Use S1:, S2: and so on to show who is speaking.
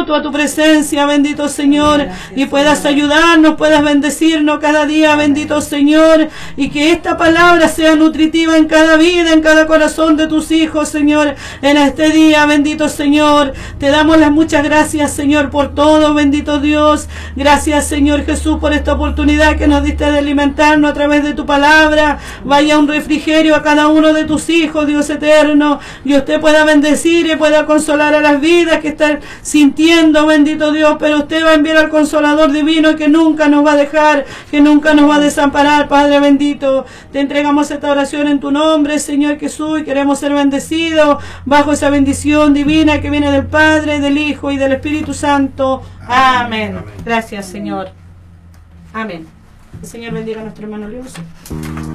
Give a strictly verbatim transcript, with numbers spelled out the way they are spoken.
S1: mutuo a tu presencia, bendito Señor, y puedas ayudarnos, puedas bendecirnos cada día, bendito Señor, y que esta palabra sea nutritiva en cada vida, en cada corazón de tus hijos, Señor, en este día, bendito Señor. Te damos las muchas gracias, Señor, por todo, bendito Dios. Gracias, Señor Jesús, por esta oportunidad que nos diste de alimentarnos a través de tu palabra. Vaya un refrigerio a cada uno de tus hijos, Dios eterno, y usted pueda bendecir y pueda consolar a las vidas que están sintiendo, bendito Dios, pero usted va a enviar al Consolador Divino que nunca nos va a dejar, que nunca nos va a desamparar, Padre bendito. Te entregamos esta oración en tu nombre, Señor Jesús, y queremos ser bendecidos bajo esa bendición divina que viene del Padre, del Hijo y del Espíritu Santo. Amén. Amén. Gracias, Señor. Amén. El Señor bendiga a nuestro hermano Leoso.